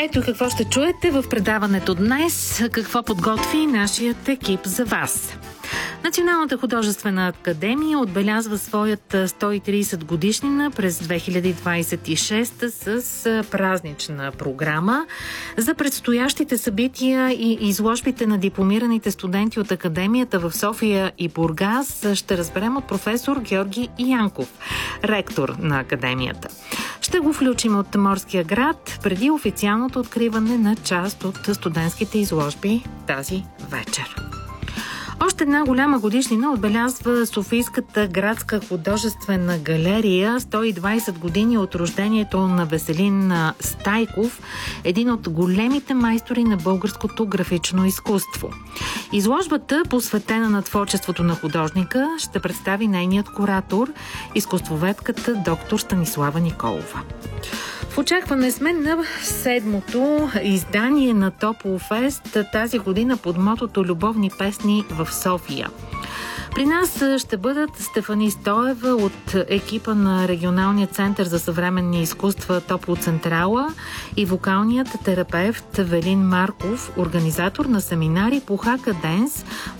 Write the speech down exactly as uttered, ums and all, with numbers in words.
Ето какво ще чуете в предаването днес, какво подготви нашият екип за вас. Националната художествена академия отбелязва своята сто и тридесет годишнина през две хиляди двадесет и шеста с празнична програма. За предстоящите събития и изложбите на дипломираните студенти от академията в София и Бургас ще разберем от професор Георги Янков, ректор на академията. Ще го включим от Морския град преди официалното откриване на част от студентските изложби тази вечер. Още една голяма годишнина отбелязва Софийската градска художествена галерия, сто и двадесет години от рождението на Веселин Стайков, един от големите майстори на българското графично изкуство. Изложбата, посветена на творчеството на художника, ще представи нейният куратор, изкуствоведката доктор Станислава Николова. В очакване сме на седмото издание на Топлофест, тази година под мотото "Любовни песни в София". При нас ще бъдат Стефани Стоева от екипа на Регионалния център за съвременни изкуства Топлоцентрала и вокалният терапевт Велин Марков, организатор на семинари по Хака Денс